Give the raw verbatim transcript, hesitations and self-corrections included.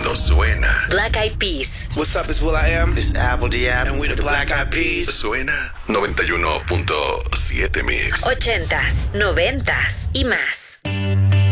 cuando suena. Black Eyed Peas. What's up, it's Will I Am. It's Apple Diab. And we the Black Eyed Peas. Suena noventa y uno punto siete Mix. Ochentas, noventas y más.